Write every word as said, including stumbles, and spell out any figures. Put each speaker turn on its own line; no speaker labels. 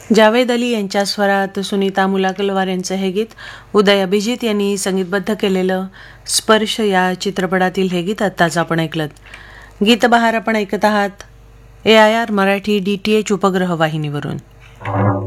जावेद अली यांच्या स्वरात सुनीता मुलाकलवार यांचं हे गीत, उदय अभिजित यांनी संगीतबद्ध केलेलं स्पर्श या चित्रपटातील हे गीत आत्ताच आपण ऐकलं. गीतबहार आपण ऐकत आहात ए I R Marathi D T H उपग्रह वाहिनीवरून.